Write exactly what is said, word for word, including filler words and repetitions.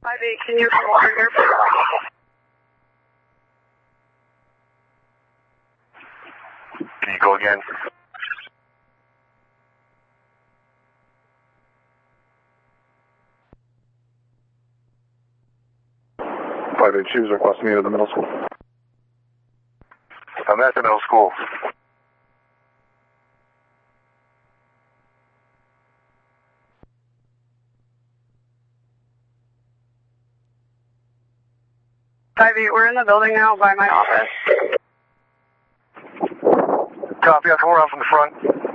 five eight, can you come over here? Can you go again? five eight, choose request me to the middle school. I'm at the middle school. five eight, we're in the building now by my office. Copy, I'll come around from the front.